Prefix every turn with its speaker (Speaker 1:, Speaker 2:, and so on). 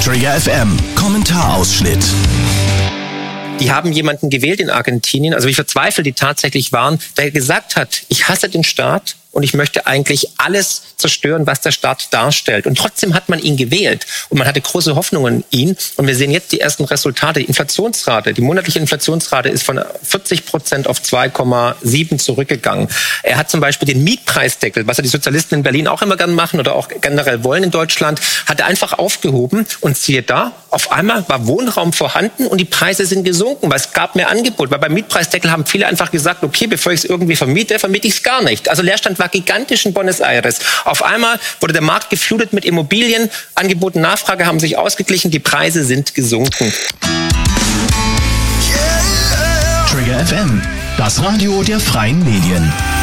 Speaker 1: Trigger FM Kommentarausschnitt.
Speaker 2: Die haben jemanden gewählt in Argentinien, also wie verzweifelt die tatsächlich waren, der gesagt hat, ich hasse den Staat und ich möchte eigentlich alles zerstören, was der Staat darstellt. Und trotzdem hat man ihn gewählt und man hatte große Hoffnungen in ihn. Und wir sehen jetzt die ersten Resultate. Die Inflationsrate, die monatliche Inflationsrate ist von 40% auf 2,7 zurückgegangen. Er hat zum Beispiel den Mietpreisdeckel, was ja die Sozialisten in Berlin auch immer gern machen oder auch generell wollen in Deutschland, hat er einfach aufgehoben. Und siehe da, auf einmal war Wohnraum vorhanden und die Preise sind gesunken, weil es gab mehr Angebot. Weil beim Mietpreisdeckel haben viele einfach gesagt, okay, bevor ich es irgendwie vermiete, vermiete ich es gar nicht. Also Leerstand war gigantisch in Buenos Aires. Auf einmal wurde der Markt geflutet mit Immobilien. Angebot und Nachfrage haben sich ausgeglichen. Die Preise sind gesunken.
Speaker 1: Trigger FM, das Radio der freien Medien.